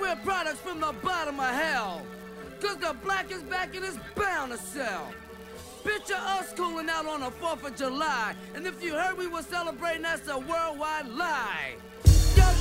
we're products from the bottom of hell. Cause the black is back and it's bound to sell. Picture us cooling out on the 4th of July. And if you heard we were celebrating, that's a worldwide lie.